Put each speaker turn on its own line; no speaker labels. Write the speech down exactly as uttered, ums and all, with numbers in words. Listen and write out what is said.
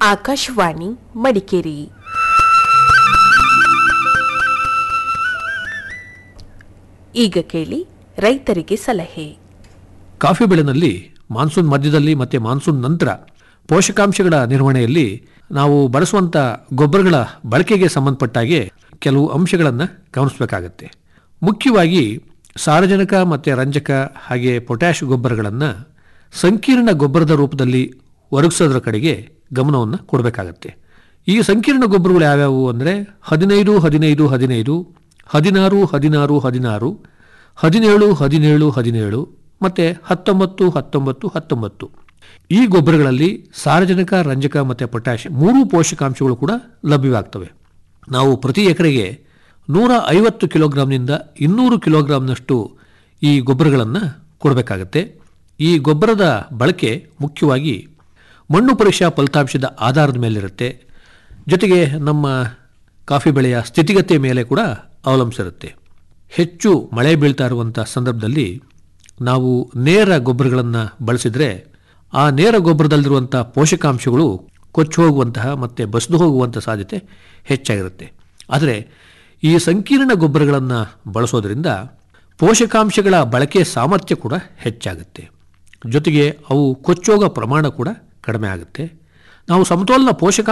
ಆಕಾಶವಾಣಿ ಮಡಿಕೇರಿ. ಈಗ ಕೇಳಿ ರೈತರಿಗೆ ಸಲಹೆ.
ಕಾಫಿ ಬೆಳೆನಲ್ಲಿ ಮಾನ್ಸೂನ್ ಮಧ್ಯದಲ್ಲಿ ಮತ್ತು ಮಾನ್ಸೂನ್ ನಂತರ ಪೋಷಕಾಂಶಗಳ ನಿರ್ವಹಣೆಯಲ್ಲಿ ನಾವು ಬಳಸುವಂಥ ಗೊಬ್ಬರಗಳ ಬಳಕೆಗೆ ಸಂಬಂಧಪಟ್ಟಾಗೆ ಕೆಲವು ಅಂಶಗಳನ್ನು ಗಮನಿಸಬೇಕಾಗತ್ತೆ. ಮುಖ್ಯವಾಗಿ ಸಾರಜನಕ ಮತ್ತು ರಂಜಕ ಹಾಗೆ ಪೊಟ್ಯಾಷ್ ಗೊಬ್ಬರಗಳನ್ನು ಸಂಕೀರ್ಣ ಗೊಬ್ಬರದ ರೂಪದಲ್ಲಿ ಒದಗಿಸೋದ್ರ ಕಡೆಗೆ ಗಮನವನ್ನು ಕೊಡಬೇಕಾಗತ್ತೆ. ಈ ಸಂಕೀರ್ಣ ಗೊಬ್ಬರಗಳು ಯಾವ್ಯಾವು ಅಂದರೆ ಹದಿನೈದು ಹದಿನೈದು ಹದಿನೈದು ಹದಿನಾರು ಹದಿನಾರು ಹದಿನಾರು ಹದಿನೇಳು ಹದಿನೇಳು ಹದಿನೇಳು ಮತ್ತು ಹತ್ತೊಂಬತ್ತು ಹತ್ತೊಂಬತ್ತು ಹತ್ತೊಂಬತ್ತು ಈ ಗೊಬ್ಬರಗಳಲ್ಲಿ ಸಾರಜನಕ ರಂಜಕ ಮತ್ತು ಪೊಟ್ಯಾಷ್ ಮೂರು ಪೋಷಕಾಂಶಗಳು ಕೂಡ ಲಭ್ಯವಾಗ್ತವೆ. ನಾವು ಪ್ರತಿ ಎಕರೆಗೆ ನೂರ ಐವತ್ತು ಕಿಲೋಗ್ರಾಮ್ನಿಂದ ಇನ್ನೂರು ಕಿಲೋಗ್ರಾಮ್ನಷ್ಟು ಈ ಗೊಬ್ಬರಗಳನ್ನು ಕೊಡಬೇಕಾಗತ್ತೆ. ಈ ಗೊಬ್ಬರದ ಬಳಕೆ ಮುಖ್ಯವಾಗಿ ಮಣ್ಣು ಪರೀಕ್ಷಾ ಫಲಿತಾಂಶದ ಆಧಾರದ ಮೇಲಿರುತ್ತೆ. ಜೊತೆಗೆ ನಮ್ಮ ಕಾಫಿ ಬೆಳೆಯ ಸ್ಥಿತಿಗತಿಯ ಮೇಲೆ ಕೂಡ ಅವಲಂಬಿಸಿರುತ್ತೆ. ಹೆಚ್ಚು ಮಳೆ ಬೀಳ್ತಾ ಇರುವಂಥ ಸಂದರ್ಭದಲ್ಲಿ ನಾವು ನೇರ ಗೊಬ್ಬರಗಳನ್ನು ಬಳಸಿದರೆ ಆ ನೇರ ಗೊಬ್ಬರದಲ್ಲಿರುವಂಥ ಪೋಷಕಾಂಶಗಳು ಕೊಚ್ಚಿ ಹೋಗುವಂತಹ ಮತ್ತು ಬಸಿದು ಹೋಗುವಂಥ ಸಾಧ್ಯತೆ ಹೆಚ್ಚಾಗಿರುತ್ತೆ. ಆದರೆ ಈ ಸಂಕೀರ್ಣ ಗೊಬ್ಬರಗಳನ್ನು ಬಳಸೋದ್ರಿಂದ ಪೋಷಕಾಂಶಗಳ ಬಳಕೆ ಸಾಮರ್ಥ್ಯ ಕೂಡ ಹೆಚ್ಚಾಗುತ್ತೆ. ಜೊತೆಗೆ ಅವು ಕೊಚ್ಚೋಗೋ ಪ್ರಮಾಣ ಕೂಡ ಕಡಿಮೆ ಆಗುತ್ತೆ. ನಾವು ಸಮತೋಲನ ಪೋಷಕಾಂಶ